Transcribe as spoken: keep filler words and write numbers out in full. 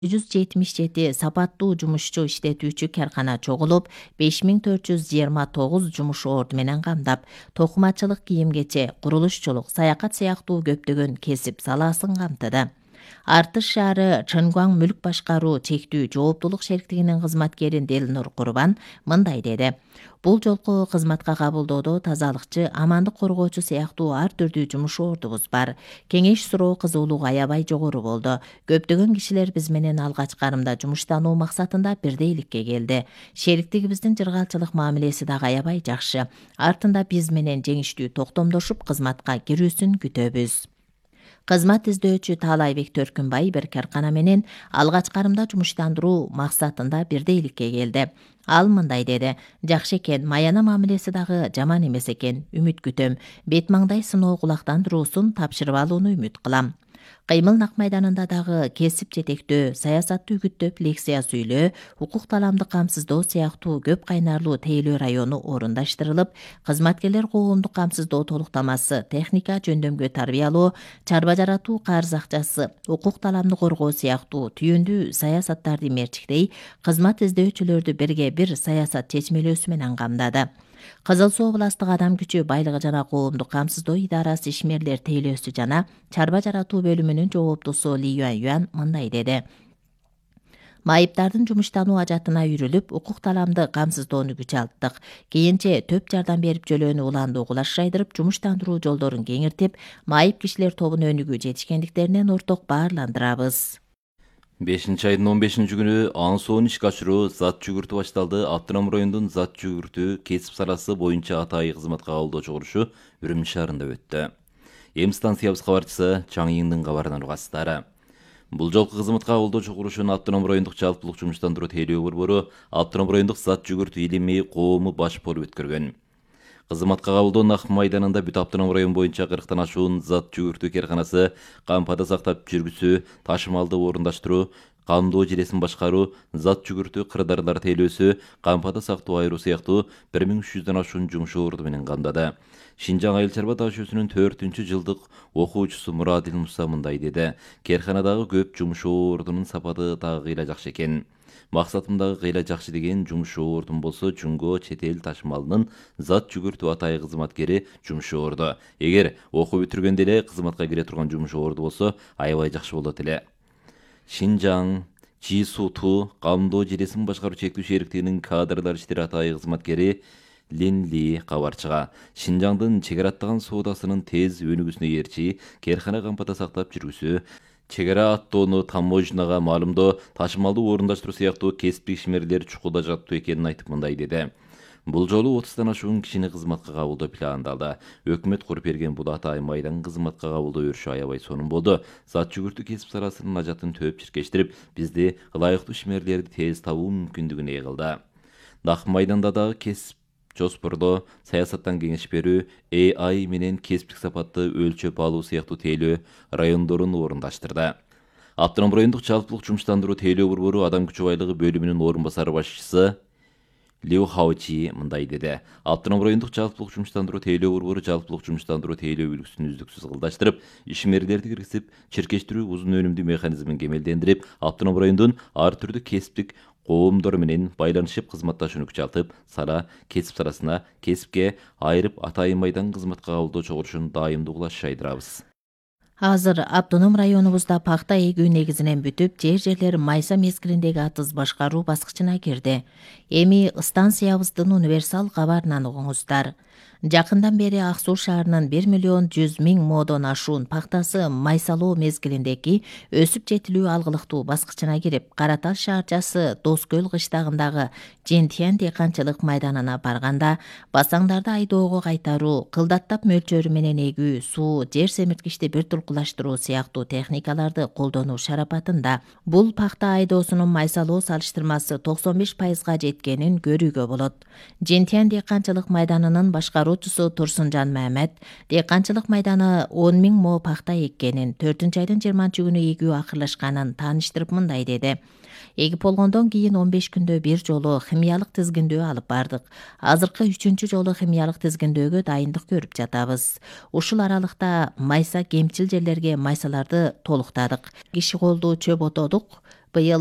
жүз жетимиш жети сапаттуу жумушчу иштетүүчү каркана чогулуп, беш миң төрт жүз жыйырма тогуз жумуш орду менен камдап, токумачылык, кийим-кече, курулушчулук, саякат сыяктуу көптөгөн кесип салаасын камтыды. Артыш шаары Чынгваң мүлк башкаруу чектүү жооптулук шериктигинин кызматкери Делнур Курбан мындай деди. Бул жолку кызматка кабылдоодо тазалыкчы, амандык коргоочу сыяктуу ар түрдүү жумуш ордубуз бар. Кеңеш суроо, кызуулук аябай жогору болду. Көптөгөн кишилер биз менен алгач карымда жумуштануу максатында бирдейликке келди. Шериктигибиздин жыргалчылык мамилеси дагы аябай жакшы. Артында биз менен жеңиштүү токтомдошуп кызматка кирүүсүн күтөбүз. Кызмат издөөчү Таалайбек Төркүнбай бир каркана менен алгач карымда жумуштандыруу максатында бирдейликке келди. Ал мындай деди: жакшы экен, маяна мамилеси дагы жаман эмес экен, үмүт күтөм. Бет маңдай сыноо кулактандыруусун тапшырып алууну үмүт кылам. Кыймыл нак майданында дагы кесип жетектөө, саясатты үгүттөп лекция сүйлөө, укук таламды камсыздоо сыяктуу көп кайнарлуу тейлөө району орундаштырылып, кызматкерлер коомдук камсыздоо толуктамасы, техника жөндөмгө тарбиялоо, чарба жаратуу карыз акчасы, укук таламды коргоо сыяктуу түйүндүү саясаттарды мерчиктей, кызмат издөөчүлөрдү бирге бир саясат чечмелөөсү менен камдады. Кызыл Суу областык адам күчү байлыгы жана коомдук камсыздоо идарасы ишмерлер тейлөөсү жана чарба жаратуу бөлүмүнүн жооптусу Ли Юан Юан мындай деди. Майыптардын жумуштануу ажатына үйрүлүп, укук таламды камсыздоону күч алттык. Кийинче төп жардам берип жөлөөнү уланды угулаш жайдырып, жумуштандыруу жолдорун кеңиртип, майып кишилер тобун өнүгүү жетишкендиктеринен орток баарландырабыз. бешинчи айдын он бешинчи күнү аң суун ишке ашыруу зат жүгүртүү башталды. Автоном райондун зат жүгүртүү кесип саласы боюнча атайы кызматка кабылдоочу курулушу Үрүмчү шаарында өттү. Эм станциябыз кабарчысы Чаңйыңдын кабарынан угасыздар. Бул жолку кызматка кабылдоочу курулушунун автоном райондук жалпылык жумуштандыруу тейлөө борбору автоном райондук зат жүгүртүү илими коому баш болуп өткөргөн. Кызматка кабылдоо нак майданында бүт автоном район боюнча кырктан ашуун зат жүгүртүү карканасы, кампада сактап жүргүзүү, ташымалды орундаштыруу, камдоо жиресин башкаруу, зат жүгүртүү кырдаарлар тейлөөсү, кампада сактоо айыруу сыяктуу бир миң үч жүздөн ашуун жумуш орду менен камдады. Шинжаң айыл чарба дашүүсүнүн төртүнчү жылдык окуучусу Мурадил Муса мындай деди. Керканадагы көп жумуш ордунун сапаты дагы кыйла жакшы экен. Максатымдагы кыйла жакшы деген жумуш ордун болсо, Жумго чет эл ташымалынын зат жүгүртүү атайы кызматкери жумуш орду. Эгер окуу бүтүргөндө эле кызматка кире турган жумуш орду болсо, аябай жакшы болот эле. Шинжаң Жисуту камдоо жиресин башкаруу чектүү шериктигинин кадрлар иштери атайы кызматкери Линли кабарчыга Шинжаңдын чегара аттаган соодасынын тез өнүгүүсүнө ээрчи керкана кампада сактап жүргүсү, чегара аттоону таможняга маалымдоо, ташымалды орундаштыруу сыяктуу кесиптик ишмерлер чукулда жаттуу экенин айтып мындай деди. Бул жолу отуздан ашуун кишини кызматка кабылдоо пландалды. Өкмөт куруп берген бул атайы майдан кызматка кабылдоо өрүшү аябай сонун болду. Зат жүгүртүү кесип саласынын ажатын төп чиркештирип, бизди ылайыктуу ишмерлерди тез табуу мүмкүндүгүнө ээ кылды. Нак майданда дагы кесип жоспордоо, саясаттан кеңеш берүү, А I менен кесиптик сапатты өлчөп алуу сыяктуу тейлөө райондорун орундаштырды. Автоном райондук жалпылык жумуштандыруу тейлөө борбору адам күчү байлыгы бөлүмүнүн орун басары башчысы Лиу Хаочи мындай деди. Автоном райондук жалпылык жумуштандыруу тейлөө борбору жалпылык жумуштандыруу тейлөө үлгүсүн үздүксүз кылдаштырып, ишмерлерди киргизип, чиркештирүү узун өнүмдүү механизмин кемелдендирип, автоном райондун ар түрдүү кесиптик коомдор менен байланышып кызматташууну күчалтып, сара кесип саласына кесипке айырып атайын майдан кызматка кабылдоочу курулушун дайымдуу кылаш жайдырабыз. Азыр автоном районубузда пахта эгүү негизинен бүтүп, жер-жерлер майса мезгилиндеги атыз башкаруу баскычына кирди. Эми станциябыздын универсал кабарынан угуңуздар. Жакындан бери Ак Суу шаарынын бир миллион жүз миң модон ашуун пахтасы майсалоо мезгилиндеги өсүп жетилүү алгылыктуу баскычына кирип, Каратал шаарчасы Дос көл кыштагындагы Жентиян дыйканчылык майданына барганда, басаңдарды айдоого кайтаруу, кылдаттап мөлчөрү менен эгүү, суу, жер семирткичти бир тулкулаштыруу сыяктуу техникаларды колдонуу шарапатында бул пахта айдоосунун майсалоо салыштырмасы токсон беш пайызга жеткенин көрүүгө болот. Жентиян дыйканчылык майданынын башкаруучусу Турсунжан Мамед дыйканчылык майданы он миң мо пахта эккенин, төртүнчү айдын жыйырманчы күнү эгүү акырлашканын тааныштырып мындай деди. Эгип болгондон кийин он беш күндө бир жолу химиялык тизгиндөө алып бардык. Азыркы үчүнчү жолу химиялык тизгиндөөгө дайындык көрүп жатабыз. Ушул аралыкта майса кемчил жерлерге майсаларды толуктадык. Киши колдуу чөп отодук, Быйыл